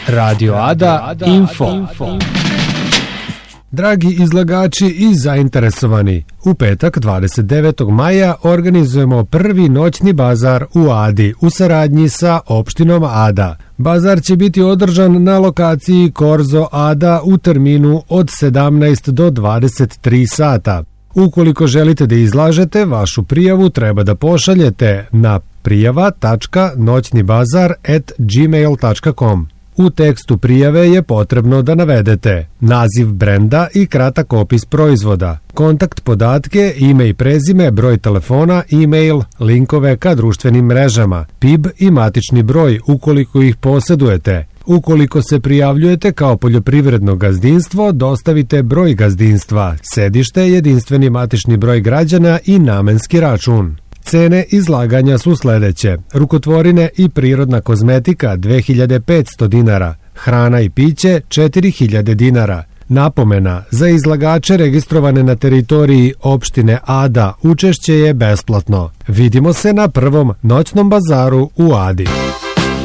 Radio Ada Info. Dragi izlagači i zainteresovani, u petak 29. maja organizujemo prvi noćni bazar u Adi u saradnji sa opštinom Ada. Bazar će biti održan na lokaciji Korzo Ada u terminu od 17 do 23 sata. Ukoliko želite da izlažete, vašu prijavu treba da pošaljete na prijava.noćnibazar@gmail.com. U tekstu prijave je potrebno da navedete naziv brenda i kratak opis proizvoda, kontakt podatke, ime i prezime, broj telefona, e-mail, linkove ka društvenim mrežama, PIB i matični broj ukoliko ih posedujete. Ukoliko se prijavljujete kao poljoprivredno gazdinstvo, dostavite broj gazdinstva, sedište, jedinstveni matični broj građana i namenski račun. Cene izlaganja su sledeće: rukotvorine i prirodna kozmetika 2500 dinara, hrana i piće 4000 dinara. Napomena, za izlagače registrovane na teritoriji opštine Ada učešće je besplatno. Vidimo se na prvom noćnom bazaru u Adi.